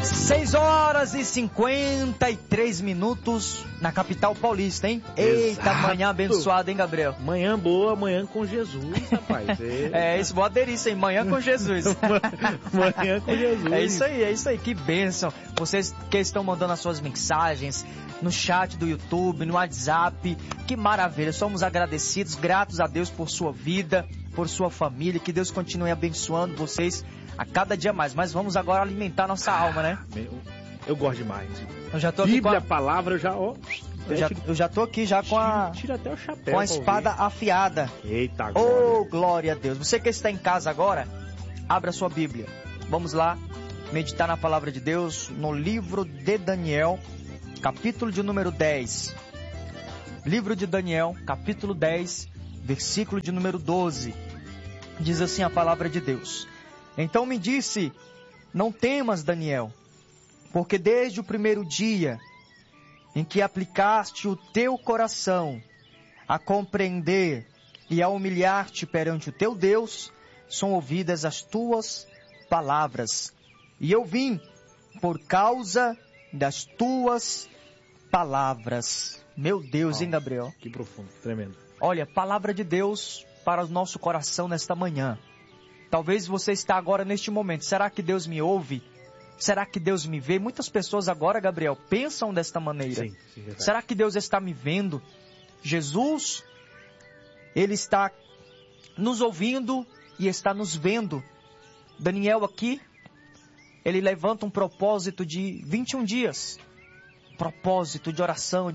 6h53 na capital paulista, hein? Eita, Exato. Manhã abençoada, hein, Gabriel? Manhã boa, manhã com Jesus, rapaz. Isso, vou aderir isso aí, Manhã com Jesus. Manhã com Jesus. É isso aí, que bênção. Vocês que estão mandando as suas mensagens no chat do YouTube, no WhatsApp, que maravilha. Somos agradecidos, gratos a Deus por sua vida, por sua família, que Deus continue abençoando vocês a cada dia mais. Mas vamos agora alimentar nossa alma, né? Eu gosto demais. Eu já tô aqui Bíblia, a palavra, eu já tô aqui já com a... Tira até o chapéu. Com a espada afiada. Eita, glória. Oh, glória a Deus. Você que está em casa agora, abra sua Bíblia. Vamos lá meditar na palavra de Deus no livro de Daniel, capítulo de número 10. Livro de Daniel, capítulo 10, versículo de número 12. Diz assim a palavra de Deus. Então me disse, não temas, Daniel, porque desde o primeiro dia em que aplicaste o teu coração a compreender e a humilhar-te perante o teu Deus, são ouvidas as tuas palavras. E eu vim por causa das tuas palavras. Meu Deus, hein, Gabriel? Que profundo, tremendo. Olha, palavra de Deus para o nosso coração nesta manhã. Talvez você está agora neste momento. Será que Deus me ouve? Será que Deus me vê? Muitas pessoas agora, Gabriel, pensam desta maneira. Sim, será que Deus está me vendo? Jesus, Ele está nos ouvindo e está nos vendo. Daniel aqui, ele levanta um propósito de 21 dias. Propósito de oração,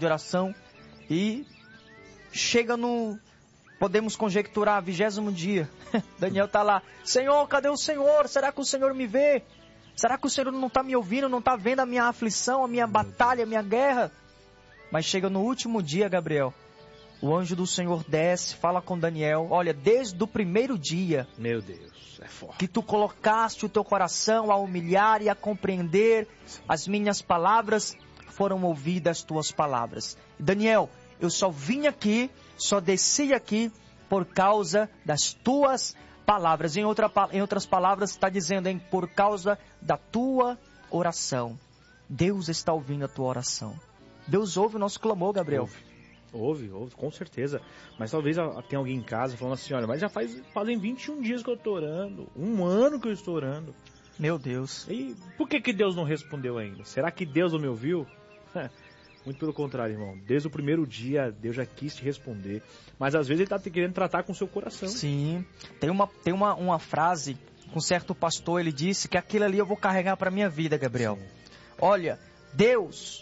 e chega no... Podemos conjecturar, 20º dia. Daniel está lá. Senhor, cadê o Senhor? Será que o Senhor me vê? Será que o Senhor não está me ouvindo? Não está vendo a minha aflição, a minha batalha, a minha guerra? Mas chega no último dia, Gabriel. O anjo do Senhor desce, fala com Daniel. Olha, desde o primeiro dia... Meu Deus, é forte. Que tu colocaste o teu coração a humilhar e a compreender as minhas palavras, foram ouvidas as tuas palavras. Daniel, eu só vim aqui, só desci aqui por causa das tuas palavras. Em outras palavras, está dizendo, hein, por causa da tua oração. Deus está ouvindo a tua oração. Deus ouve o nosso clamor, Gabriel. Ouve, com certeza. Mas talvez tenha alguém em casa falando assim, olha, mas já fazem 21 dias que eu estou orando, 1 ano que eu estou orando. Meu Deus. E por que Deus não respondeu ainda? Será que Deus não me ouviu? Muito pelo contrário, irmão. Desde o primeiro dia, Deus já quis te responder. Mas às vezes Ele está querendo tratar com o seu coração. Sim. Tem uma frase, um certo pastor, ele disse que aquilo ali eu vou carregar para a minha vida, Gabriel. Sim. Olha, Deus,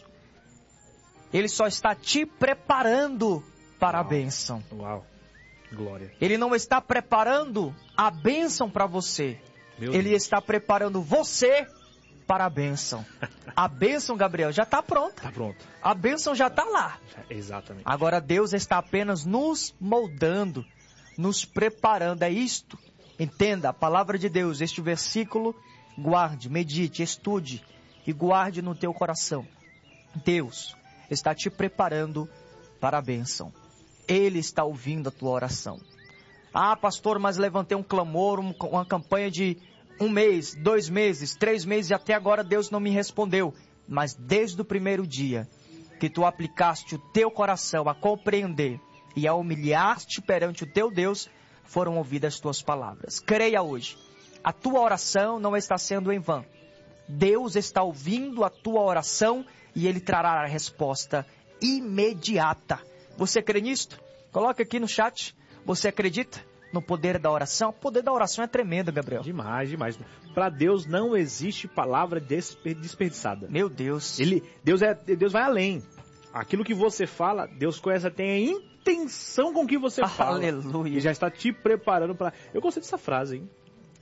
Ele só está te preparando para a bênção. Uau, glória. Ele não está preparando a bênção para você. Ele está preparando você para a bênção. A bênção, Gabriel, já está pronta. Está pronta. A bênção já está lá. Exatamente. Agora Deus está apenas nos moldando, nos preparando. É isto. Entenda a palavra de Deus. Este versículo, guarde, medite, estude e guarde no teu coração. Deus está te preparando para a bênção. Ele está ouvindo a tua oração. Ah, pastor, mas levantei um clamor, uma campanha de 1 mês, 2 meses, 3 meses e até agora Deus não me respondeu. Mas desde o primeiro dia que tu aplicaste o teu coração a compreender e a humilhar-te perante o teu Deus, foram ouvidas as tuas palavras. Creia hoje, a tua oração não está sendo em vão. Deus está ouvindo a tua oração e Ele trará a resposta imediata. Você crê nisto? Coloca aqui no chat. Você acredita no poder da oração? O poder da oração é tremendo, Gabriel. Demais. Para Deus não existe palavra desperdiçada. Meu Deus. Deus vai além. Aquilo que você fala, Deus conhece até a intenção com que você fala. Aleluia. E já está te preparando para... Eu gostei dessa frase, hein?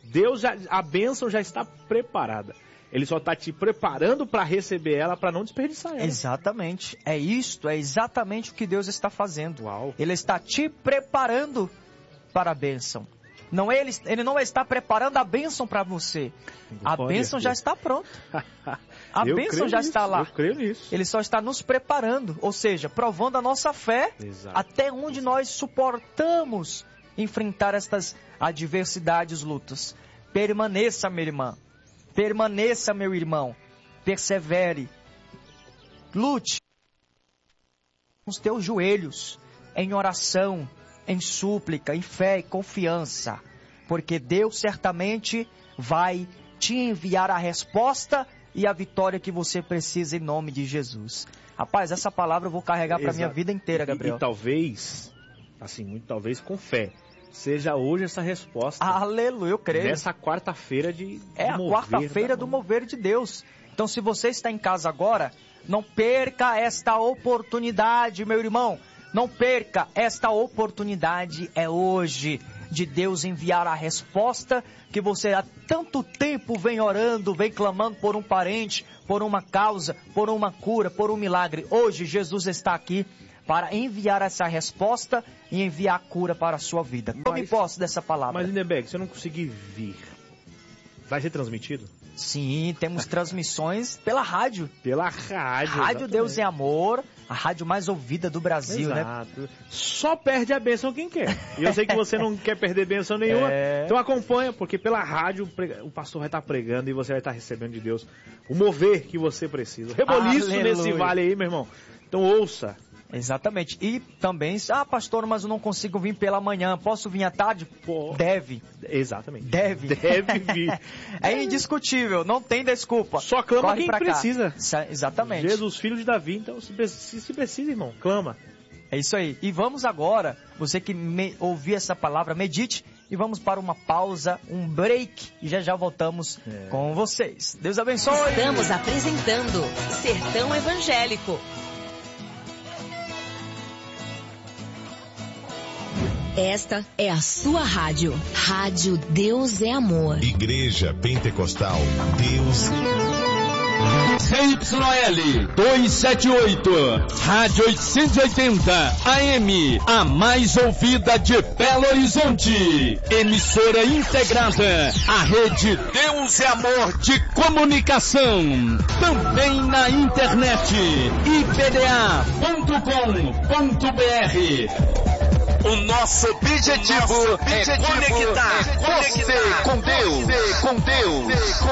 A bênção já está preparada. Ele só está te preparando para receber ela, para não desperdiçar ela. Exatamente. É exatamente o que Deus está fazendo. Uau. Ele está te preparando para a bênção. Ele não está preparando a bênção para você. A bênção já está pronta. A bênção já está lá. Eu creio nisso. Ele só está nos preparando, ou seja, provando a nossa fé. Exato. Até onde nós suportamos enfrentar estas adversidades, lutas. Permaneça, minha irmã. Permaneça, meu irmão. persevere, lute com os teus joelhos, em oração, em súplica, em fé e confiança, porque Deus certamente vai te enviar a resposta e a vitória que você precisa em nome de Jesus. Rapaz, essa palavra eu vou carregar para minha vida inteira, Gabriel. E talvez, assim, muito talvez com fé, seja hoje essa resposta. Aleluia, eu creio. Nessa quarta-feira de a quarta-feira do mover de Deus. Então, se você está em casa agora, não perca esta oportunidade, meu irmão. Não perca esta oportunidade, é hoje, de Deus enviar a resposta que você há tanto tempo vem orando, vem clamando por um parente, por uma causa, por uma cura, por um milagre. Hoje, Jesus está aqui para enviar essa resposta e enviar a cura para a sua vida. Tome posse dessa palavra. Mas, Lindenberg, se eu não conseguir vir, vai ser transmitido? Sim, temos transmissões pela rádio. Pela rádio. Rádio Deus é Amor, a rádio mais ouvida do Brasil, exato, né? Só perde a bênção quem quer. E eu sei que você não quer perder bênção nenhuma, então acompanha, porque pela rádio o pastor vai estar pregando e você vai estar recebendo de Deus o mover que você precisa. Reboliço nesse vale aí, meu irmão. Então ouça. Exatamente. E também, pastor, mas eu não consigo vir pela manhã. Posso vir à tarde? Deve. Exatamente. Deve vir. É indiscutível, não tem desculpa. Só clama quem precisa. Exatamente. Jesus, filho de Davi, então se precisa, irmão, clama. É isso aí. E vamos agora, você que ouviu essa palavra, medite e vamos para uma pausa, um break e já voltamos com vocês. Deus abençoe. Estamos apresentando Sertão Evangélico. Esta é a sua rádio. Rádio Deus é Amor. Igreja Pentecostal Deus. CYL 278, Rádio 880 AM, a mais ouvida de Belo Horizonte. Emissora integrada à rede Deus é Amor de comunicação. Também na internet, ipda.com.br. O nosso objetivo é conectar você com Deus.